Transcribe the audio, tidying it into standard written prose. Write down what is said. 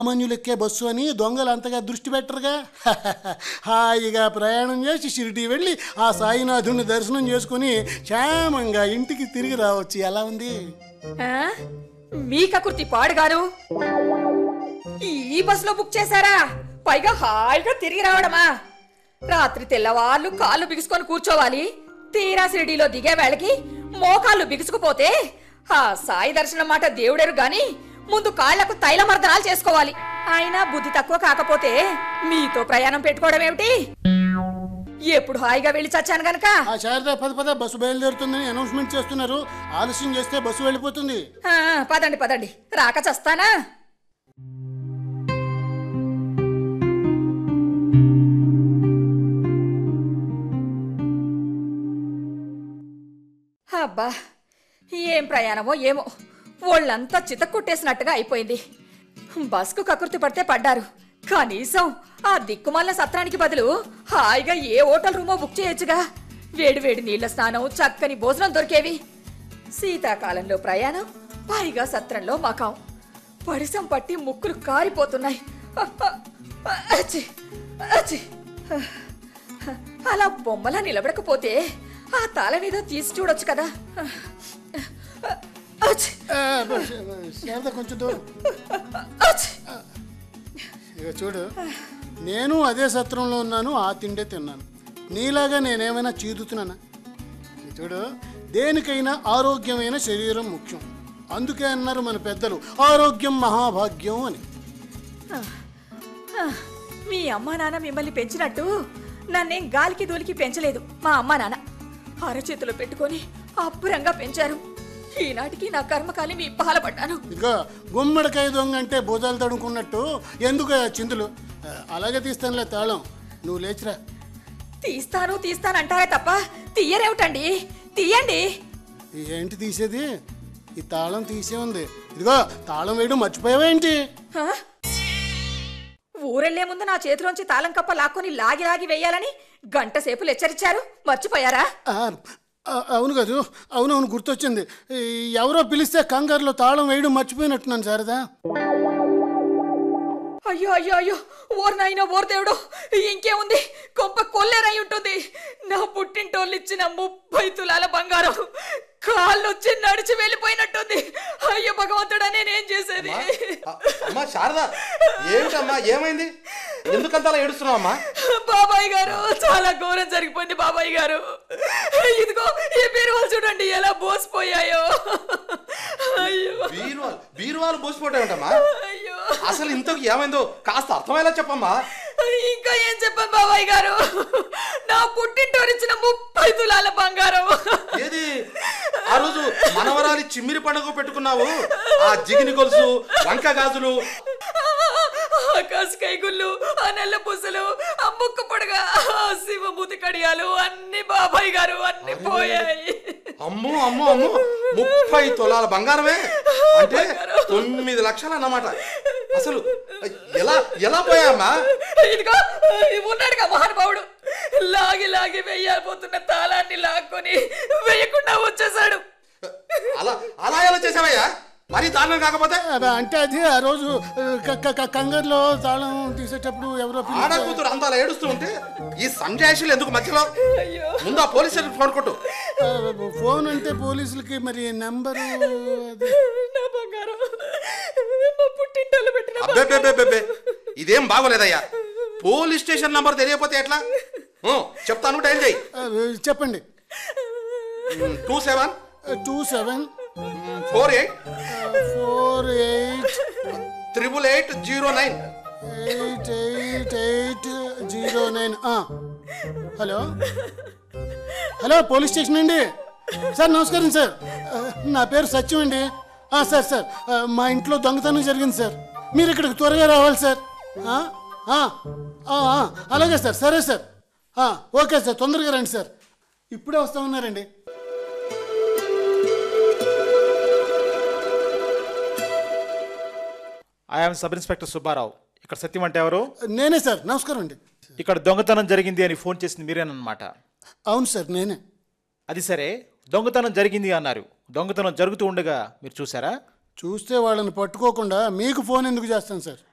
సామాన్యులెక్కే bus అని దొంగలు అంతగా దృష్టి పెట్టరుగా. హాయిగా ప్రయాణం చేసి షిరిడి వెళ్ళి ఆ సాయినాథుడిని దర్శనం చేసుకుని క్షేమంగా ఇంటికి తిరిగి రావచ్చు. ఎలా ఉంది? మీ కకుర్తి పాడుగారు, ఈ బస్సులో బుక్ చేశారా? పైగా హాయిగా తిరిగి రావడమా? రాత్రి తెల్లవాళ్ళు కాళ్ళు బిగుసుకొని కూర్చోవాలి. తీరా షిరిడీలో దిగే వేళకి మోకాళ్ళు బిగుసుకుపోతే ఆ సాయి దర్శనం మాట దేవుడెరు గాని ముందు కాళ్లకు తైలమర్దనాలు చేసుకోవాలి. అయినా బుద్ధి తక్కువ కాకపోతే మీతో ప్రయాణం పెట్టుకోవడం ఏమిటి? ఎప్పుడు హాయిగా వెళ్ళి చచ్చాను గనక. శారదా పద బస్సు బయలుదేరుతుందని అనౌన్స్మెంట్ చేస్తున్నారు. ఆలస్యం చేస్తే బస్సు వెళ్ళిపోతుంది. పదండి పదండి, రాక చస్తానా? అబ్బా, ఏం ప్రయాణమో ఏమో, వాళ్ళంతా చితక్కొట్టేసినట్టుగా అయిపోయింది. బస్కు కకృతి పడితే పడ్డారు. కనీసం ఆ దిక్కుమాల సత్రానికి బదులు హాయిగా ఏ హోటల్ రూమో బుక్ చేయొచ్చుగా. వేడి వేడి నీళ్ల స్నానం, చక్కని భోజనం దొరికేవి. శీతాకాలంలో ప్రయాణం, పైగా సత్రంలో మకాం. పడిసం పట్టి ముక్కులు కారిపోతున్నాయి. అలా బొమ్మలా నిలబడకపోతే ఆ తాళం ఏదో తీసి చూడొచ్చు కదా. కొంచెం దూరం చూడు, నేను అదే సత్రంలో ఉన్నాను, ఆ తిండే తిన్నాను. నీలాగా నేనేమైనా చీదుతున్నానా? చూడు, దేనికైనా ఆరోగ్యమైన శరీరం ముఖ్యం. అందుకే అన్నారు మన పెద్దలు, ఆరోగ్యం మహాభాగ్యం అని. మీ అమ్మా నాన్న మిమ్మల్ని పెంచినట్టు నన్నేం గాలికి దూలికి పెంచలేదు. మా అమ్మా నాన్న అరచేతిలో పెట్టుకొని అబ్బురంగా పెంచారు. ఈనాటికి నా కర్మకాలి మీ పాలపడ్డాను. ఇదిగో, గుమ్మడికాయ దొంగ అంటే భుజాలు తడుముకున్నట్టు ఎందుకు చిందులు? అలాగే తీస్తానులే తాళం, నువ్వు లేచిరా. తీస్తాను అంటారే తప్ప తీయరేమిటండి? తీయండి. ఏంటి తీసేది? ఈ తాళం తీసే ఉంది. ఇదిగో, తాళం వేయడం మర్చిపోయావేంటి? ఊరెళ్లే ముందు నా చేతిలోంచి తాళం కప్ప లాక్కొని లాగి లాగి వేయాలని గంట సేపు హెచ్చరించారు, మర్చిపోయారా? అవును కాదు, అవునవును, గుర్తొచ్చింది. ఎవరో పిలిస్తే కంగారులో తాళం వేయడం మర్చిపోయినట్టున్నాను శారదా. అయ్యో అయ్యో అయ్యో, ఓర్ నాయనో, ఓర్ దేవుడు, ఇంకేముంది, గొప్ప కొల్లేరై ఉంటుంది. నా పుట్టింటోళ్ళు ఇచ్చిన 30 తులాల బంగారం కాళ్ళు వచ్చి నడిచి వెళ్ళిపోయినట్టుంది. అయ్యో భగవంతుడా, నేనేం చేసేది? అమ్మా శారదా, ఏమిటమ్మా, ఏమైంది? ఎందుకంత అలా ఏడుస్తున్నావమ్మా? బాబాయ్ గారు, చాలా ఘోరం జరిగిపోయింది బాబాయ్ గారు. ఇదిగో ఈ బీరువాలు చూడండి ఎలా బోసిపోయాయో. అయ్యో, బీరువాలు బోసిపోతాయంటమ్మా? అయ్యో, అసలు ఇంతకు ఏమైందో కాస్త అర్థమయ్యేలా చెప్పమ్మా. ఇంకా ఏం చెప్పాను బాబాయ్ గారు, నా పుట్టింటోరిచ్చిన 30 తులాల బంగారం. ఏది ఆ రోజు మనవరాలి చిమ్మిరి పండుగ పెట్టుకున్నావు, ఆ జిగిని గొలుసు, వంక గాజులు, ఆకాశ కైగుళ్ళు, ఆ నల్ల పూసలు, ఆ ముక్కు పొడగా, ఆ శివమూతి కడియాలు అన్ని బాబాయ్ గారు అన్ని పోయాయి. అమ్మో అమ్మో అమ్మో, 30 తులాల బంగారమే అంటే 9 లక్షలు అన్నమాట. అసలు ఎలా ఎలా పోయామ్మా? ఇదిగో ఉన్నాడుగా మహానుభావుడు, లాగి లాగి వెయ్యబోతున్న తాళాన్ని లాక్కొని వెయ్యకుండా వచ్చేసాడు. అలా అలా ఎలా చేసావయ్యా? మరి దారుణం కాకపోతే? అంటే అది ఆ రోజు కంగారులో తాళం తీసేటప్పుడు ఎవరో ఆడకూతురు అంత అలా ఏడుస్తూ ఉంటే ఈ సంజాయిషులు ఎందుకు మధ్యలో? ముందు ఆ పోలీస్ స్టేషన్ ఫోన్ కొట్టు. ఫోన్ అంటే పోలీసులకి మరి నెంబరు? ఇదేం బాగోలేదయ్యా, పోలీస్ స్టేషన్ నంబర్ తెలియకపోతే ఎట్లా? చెప్తాను, డైల్ చేయి. చెప్పండి. 27 48 8809. 8809. హలో హలో, పోలీస్ స్టేషన్ అండి. సార్ నమస్కారం సార్, నా పేరు సత్యం అండి. సార్ మా ఇంట్లో దొంగతనం జరిగింది సార్, మీరు ఇక్కడికి త్వరగా రావాలి సార్. అలాగే సార్, సరే సార్, ఓకే సార్, తొందరగా రండి సార్, ఇప్పుడే వస్తా ఉన్నారండి. I'm sub inspector Subbarao. ఇక్కడ సత్యం అంటే ఎవరు? నేనే సార్, నమస్కారం అండి. ఇక్కడ దొంగతనం జరిగింది అని ఫోన్ చేసింది మీరేనమాట? అవును సార్, నేనే. అది సరే, దొంగతనం జరిగింది అన్నారు, దొంగతనం జరుగుతూ ఉండగా మీరు చూసారా? చూస్తే వాళ్ళని పట్టుకోకుండా మీకు ఫోన్ ఎందుకు చేస్తాను సార్?